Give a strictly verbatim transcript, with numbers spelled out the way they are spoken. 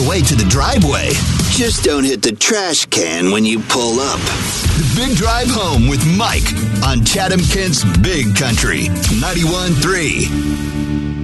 way to the driveway. Just don't hit the trash can when you pull up. The Big Drive Home with Mike on Chatham Kent's Big Country ninety-one point three.